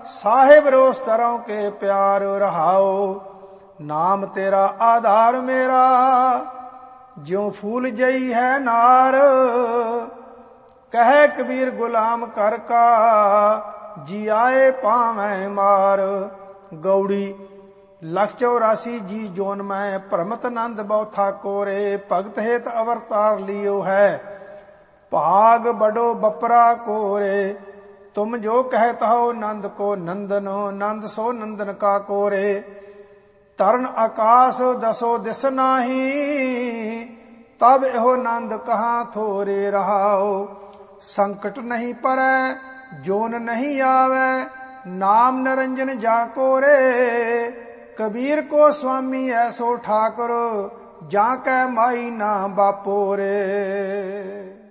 साहिब रोस तरह के प्यार रहाओ। नाम तेरा आधार मेरा ज्यों फूल जई है नार। कहे कबीर गुलाम कर का जी आए पावै मार। गौड़ी 184 जी जोन मैं परमत नंद बौथा कोरे। भगत हेत अवतार लियो है भाग बड़ो बपरा कोरे। तुम जो कहत हो नंद को नंदन नंद सो नंदन का कोरे। तरन आकाश दसो दिस नाही तब एहो नंद कहाँ थोरे रहाओ। संकट नहीं परै जोन नहीं आवे नाम निरंजन जा कोरे। कबीर को स्वामी ऐसो ठाकुर जाकै माई ना बापोरे।